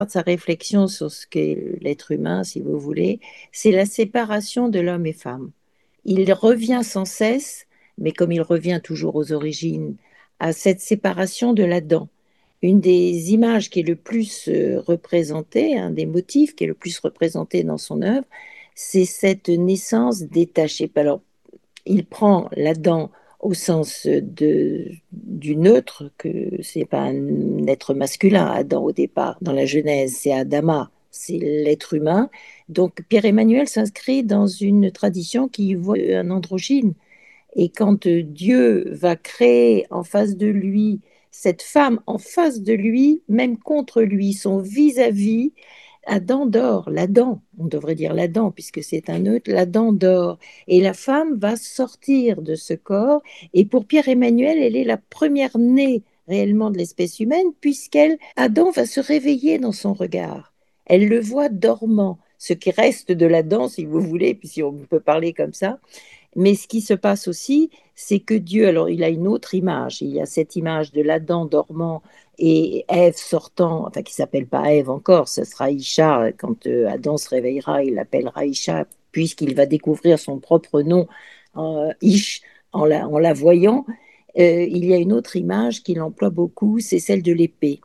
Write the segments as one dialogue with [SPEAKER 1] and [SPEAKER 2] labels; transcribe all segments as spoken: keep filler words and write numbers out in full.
[SPEAKER 1] sa réflexion sur ce qu'est l'être humain, si vous voulez, c'est la séparation de l'homme et femme. Il revient sans cesse, mais comme il revient toujours aux origines, à cette séparation de l'Adam. Une des images qui est le plus euh, représentée, un des motifs qui est le plus représenté dans son œuvre, c'est cette naissance détachée. Alors, il prend l'Adam au sens de, du neutre, que c'est pas un être masculin, Adam au départ, dans la Genèse, c'est Adama, c'est l'être humain. Donc Pierre-Emmanuel s'inscrit dans une tradition qui voit un androgyne. Et quand Dieu va créer en face de lui cette femme en face de lui, même contre lui, son vis-à-vis, Adam dort, l'Adam, on devrait dire l'Adam puisque c'est un neutre, l'Adam dort. Et la femme va sortir de ce corps. Et pour Pierre-Emmanuel, elle est la première née réellement de l'espèce humaine puisqu'elle, Adam va se réveiller dans son regard. Elle le voit dormant, ce qui reste de l'Adam, si vous voulez, puis si on peut parler comme ça. Mais ce qui se passe aussi, c'est que Dieu, alors il a une autre image. Il y a cette image de l'Adam dormant et Ève sortant, enfin qui s'appelle pas Ève encore, ce sera Isha. Quand euh, Adam se réveillera, il l'appellera Isha, puisqu'il va découvrir son propre nom, euh, Ish, en la, en la voyant. Euh, il y a une autre image qu'il emploie beaucoup, c'est celle de l'épée.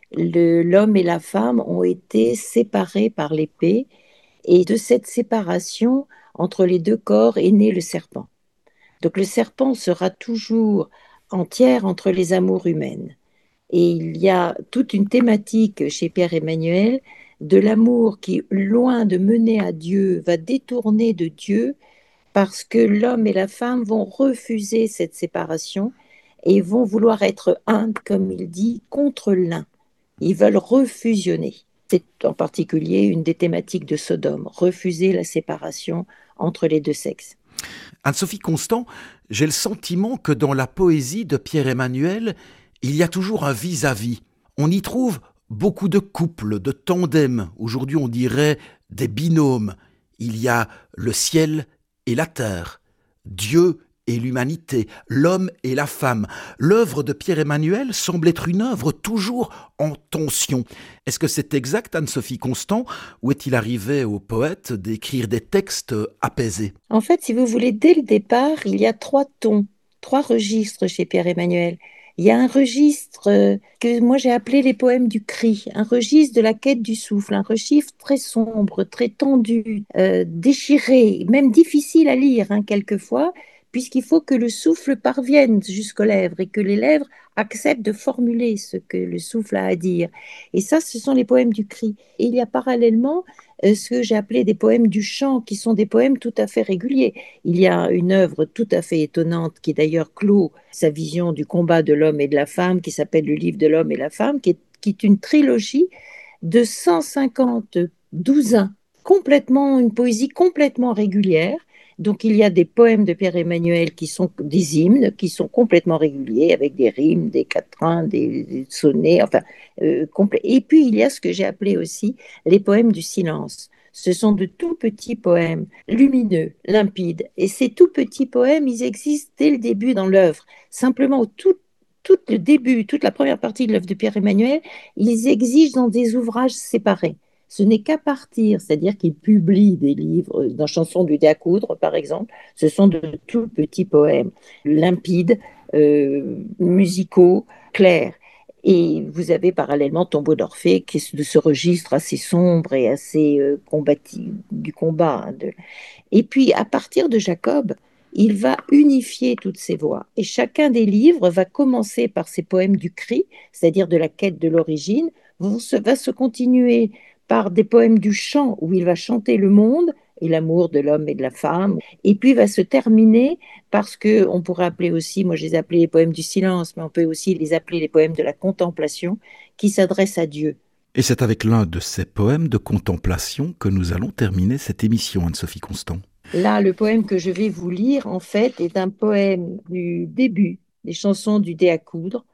[SPEAKER 1] Le- L'homme et la femme ont été séparés par l'épée, et de cette séparation entre les deux corps est né le serpent. Donc le serpent sera toujours entière entre les amours humaines. Et il y a toute une thématique chez Pierre Emmanuel de l'amour qui, loin de mener à Dieu, va détourner de Dieu parce que l'homme et la femme vont refuser cette séparation et vont vouloir être un, comme il dit, contre l'un. Ils veulent refusionner. C'est en particulier une des thématiques de Sodome, refuser la séparation entre les deux sexes.
[SPEAKER 2] Anne-Sophie Constant, j'ai le sentiment que dans la poésie de Pierre-Emmanuel, il y a toujours un vis-à-vis. On y trouve beaucoup de couples, de tandems. Aujourd'hui, on dirait des binômes. Il y a le ciel et la terre, Dieu et l'humanité, l'homme et la femme. L'œuvre de Pierre-Emmanuel semble être une œuvre toujours en tension. Est-ce que c'est exact, Anne-Sophie Constant, ou est-il arrivé au poète d'écrire des textes apaisés?
[SPEAKER 1] En fait, si vous voulez, dès le départ, il y a trois tons, trois registres chez Pierre-Emmanuel. Il y a un registre euh, que moi j'ai appelé les poèmes du cri, un registre de la quête du souffle, un registre très sombre, très tendu, euh, déchiré, même difficile à lire hein, quelquefois, puisqu'il faut que le souffle parvienne jusqu'aux lèvres et que les lèvres acceptent de formuler ce que le souffle a à dire. Et ça, ce sont les poèmes du cri. Et il y a parallèlement euh, ce que j'ai appelé des poèmes du chant, qui sont des poèmes tout à fait réguliers. Il y a une œuvre tout à fait étonnante qui d'ailleurs clôt sa vision du combat de l'homme et de la femme, qui s'appelle Le livre de l'homme et la femme, qui est, qui est une trilogie de cent cinquante douzains, complètement, une poésie complètement régulière. Donc il y a des poèmes de Pierre-Emmanuel qui sont des hymnes, qui sont complètement réguliers, avec des rimes, des quatrains, des, des sonnets, enfin, euh, complet. Et puis il y a ce que j'ai appelé aussi les poèmes du silence. Ce sont de tout petits poèmes, lumineux, limpides. Et ces tout petits poèmes, ils existent dès le début dans l'œuvre. Simplement, au tout, tout le début, toute la première partie de l'œuvre de Pierre-Emmanuel, ils existent dans des ouvrages séparés. Ce n'est qu'à partir, c'est-à-dire qu'il publie des livres, dans Chansons du dé à coudre, par exemple, ce sont de tout petits poèmes, limpides, euh, musicaux, clairs. Et vous avez parallèlement Tombeau d'Orphée, qui est de ce registre assez sombre et assez euh, combatif, du combat. Hein, de... Et puis, à partir de Jacob, il va unifier toutes ces voix. Et chacun des livres va commencer par ces poèmes du cri, c'est-à-dire de la quête de l'origine, va se continuer par des poèmes du chant, où il va chanter le monde et l'amour de l'homme et de la femme, et puis va se terminer parce que on pourrait appeler aussi, moi je les appelais les poèmes du silence, mais on peut aussi les appeler les poèmes de la contemplation, qui s'adressent à Dieu.
[SPEAKER 2] Et c'est avec l'un de ces poèmes de contemplation que nous allons terminer cette émission, Anne-Sophie Constant.
[SPEAKER 1] Là, le poème que je vais vous lire, en fait, est un poème du début des chansons du dé à coudre.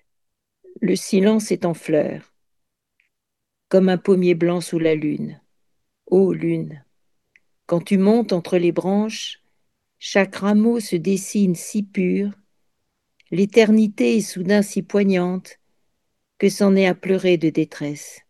[SPEAKER 1] Le silence est en fleurs, comme un pommier blanc sous la lune. Ô lune, quand tu montes entre les branches, chaque rameau se dessine si pur, l'éternité est soudain si poignante que c'en est à pleurer de détresse.